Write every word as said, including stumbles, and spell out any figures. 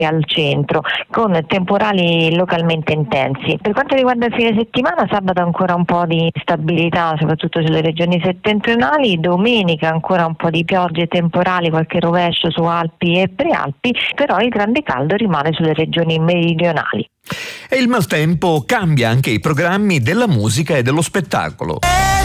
al centro, con temporali localmente intensi. Per quanto riguarda il fine settimana, sabato ancora un po' di stabilità, soprattutto sulle regioni settentrionali, domenica ancora un po' di piogge temporali, qualche rovescio su Alpi e Prealpi, però il grande caldo rimane sulle regioni meridionali. E il maltempo cambia anche i programmi della musica e dello spettacolo.